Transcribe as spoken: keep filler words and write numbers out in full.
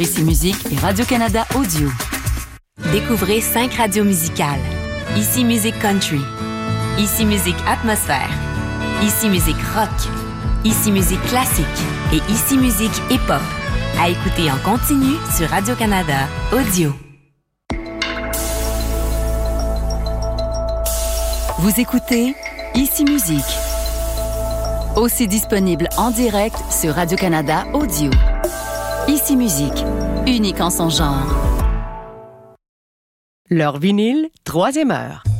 Ici Musique et Radio-Canada Audio. Découvrez cinq radios musicales. Ici Musique Country. Ici Musique Atmosphère. Ici Musique Rock. Ici Musique Classique. Et Ici Musique Hip-Hop. À écouter en continu sur Radio-Canada Audio. Vous écoutez Ici Musique. Aussi disponible en direct sur Radio-Canada Audio. Ici Musique, unique en son genre. Leur vinyle, troisième heure.